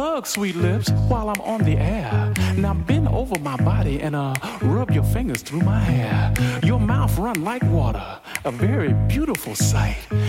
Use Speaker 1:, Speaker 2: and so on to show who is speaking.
Speaker 1: hug, sweet lips, while I'm on the air. Now bend over my body and rub your fingers through my hair. Your mouth run like water, a very beautiful sight.